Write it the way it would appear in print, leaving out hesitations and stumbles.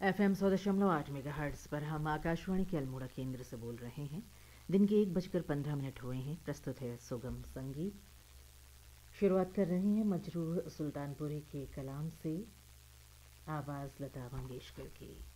FM 100.8 megahertz पर हम आकाशवाणी के अल्मोड़ा केंद्र से बोल रहे हैं। दिन के 1:15 हुए हैं। प्रस्तुत है सुगम संगीत। शुरुआत कर रहे हैं मजरूह सुल्तानपुरी के कलाम से। आवाज़ लता मंगेशकर की।